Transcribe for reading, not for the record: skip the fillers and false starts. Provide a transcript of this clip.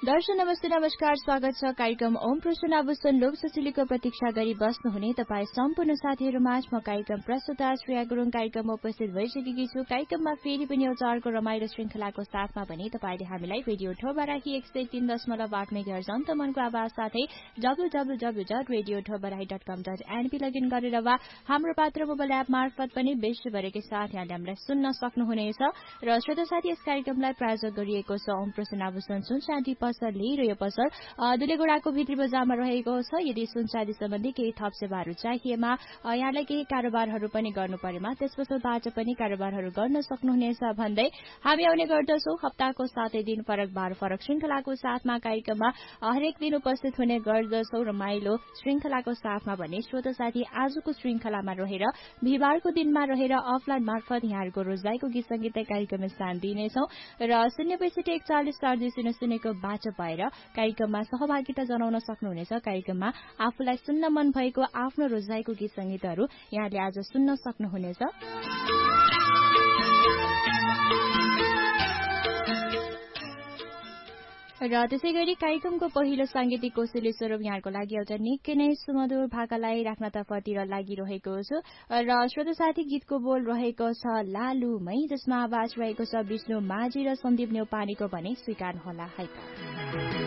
दर्शक नमस्ते नमस्कार स्वागत छ कार्यक्रम ओम प्रश्न आभूषण लोक सजिलोको प्रतीक्षा गरी बस्नुहुने तपाईँ सम्पूर्ण साथीहरूमाझ म कार्यक्रम प्रस्तुता श्रेया गुरुङ कार्यक्रममा उपस्थित भइसकेकी छु। कार्यक्रममा फेरि पनि एउटा अर्को रमाइलो श्रृंखलाको साथमा भने तपाईँले हामीलाई रेडियो ठोबा राखी 103.8 मेगाहर्ज अन्तमनको आवाज साथै www.radiothobarahi.com.np लगइन गरेर वा हाम्रो पात्र मोबाइल एप मार्फत पनि विश्वभरिकै साथ यहाँले हामीलाई सुन्न सक्नुहुनेछ। र श्रोता साथी यस कार्यक्रमलाई प्रायोजक गरिएको छ ओम प्रश्न आभूषण सुनचाँदी पसलले र यो पसल दुलेगोडाको भित्री बजारमा रहेको छ। यदि सुनचाँदी सम्बन्धी केही थप सेवाहरू चाहिएमा यहाँलाई केही कारोबारहरू पनि गर्नु परेमा त्यस पसलबाट पनि कारोबारहरू गर्न सक्नुहुनेछ भन्दै हामी आउने गर्दछौँ हप्ताको 7 दिन फरक बार फरक श्रृंखलाको साथमा। कार्यक्रममा हरेक दिन उपस्थित हुने गर्दछौँ रमाइलो श्रृंखलाको साथमा भने श्रोता साथी आजको श्रृंखलामा रहेर बिहिबारको दिनमा रहेर अफलाइन मार्फत यहाँहरूको रोजाइको गीत संगीत कार्यक्रममा स्थान दिनेछौँ र 065414020 को बाटो भएर कार्यक्रममा सहभागिता जनाउन सक्नुहुनेछ। कार्यक्रममा आफूलाई सुन्न मन भएको आफ्नो रोजाइको गीत संगीतहरू यहाँले आज सुन्न सक्नुहुनेछ। र त्यसैगरी कार्यक्रमको पहिलो सांगीतिक कोसेली स्वरूप यहाँको लागि एउटा निकै नै सुमधुर भाकालाई राख्नतर्फतिर लागिरहेको छु। र श्रोता साथी गीतको बोल रहेको छ लालुमै, जसमा आवाज रहेको छ विष्णु माझी र सन्दीप न्यौपानेको भने स्वीकार होला है त।